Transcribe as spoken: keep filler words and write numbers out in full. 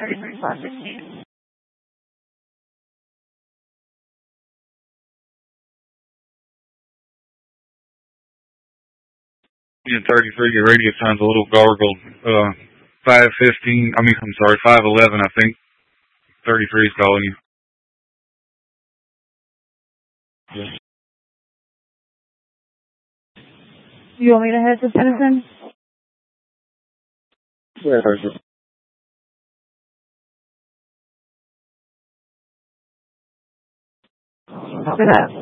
thirty-three five sixteen. Yeah, thirty-three, your radio sounds a little gargled. Uh, five fifteen, I mean, I'm sorry, five eleven, I think. thirty-three is calling you. Yeah. You want me to head to Tennyson? Yeah, perfect. Copy that.